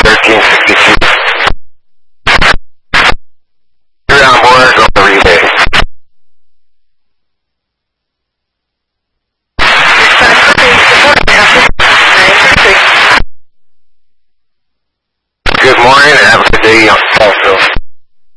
1362. You're on board on the relay. Good morning and have a good day.